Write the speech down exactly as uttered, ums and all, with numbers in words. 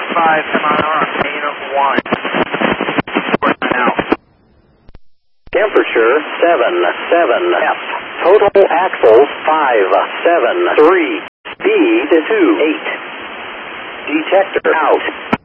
five, come on on, main of one. Out. Temperature seven seven F. Total axles five seven three. Speed two eight. Detector out.